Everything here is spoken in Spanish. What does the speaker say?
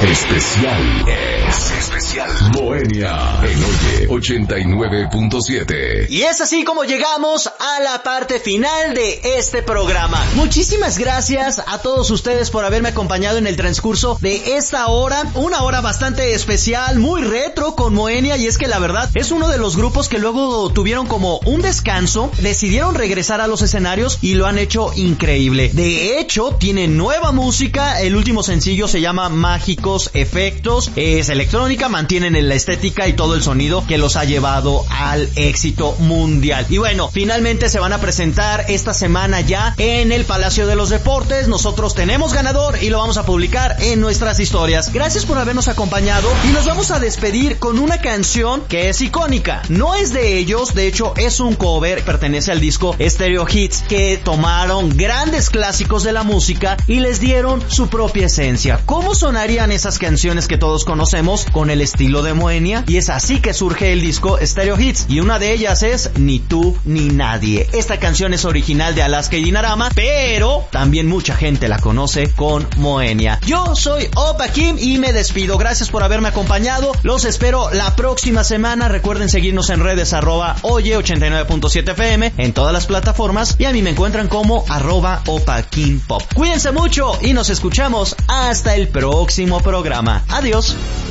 Especial Moenia en Oye 89.7. Y es así como llegamos a la parte final de este programa. Muchísimas gracias a todos ustedes por haberme acompañado en el transcurso de esta hora. Una hora bastante especial, muy retro con Moenia, y es que la verdad es uno de los grupos que luego tuvieron como un descanso, decidieron regresar a los escenarios y lo han hecho increíble. De hecho, tienen nueva música, el último sencillo se llama Mágicos Efectos, es electrónica, mantienen la estética y todo el sonido que los ha llevado al éxito mundial. Y bueno, finalmente se van a presentar esta semana ya en el Palacio de los Deportes. Nosotros tenemos ganador y lo vamos a publicar en nuestras historias. Gracias por habernos acompañado y nos vamos a despedir con una canción que es icónica. No es de ellos, de hecho es un cover, pertenece al disco Stereo Hits, que tomaron grandes clásicos de la música y les dieron su propia esencia. ¿Cómo sonarían esas canciones que todos conocemos con el estilo de Moenia? Y es así que surge el disco Stereo Hits, y una de ellas es Ni tú ni nadie. Esta canción es original de Alaska y Dinarama, pero también mucha gente la conoce con Moenia. Yo soy Opa Kim y me despido. Gracias por haberme acompañado. Los espero la próxima semana. Recuerden seguirnos en redes @Oye 89.7 FM en todas las plataformas, y a mí me encuentran como @Opa Kim Pop. Cuídense mucho y nos escuchamos hasta el próximo programa. Adiós.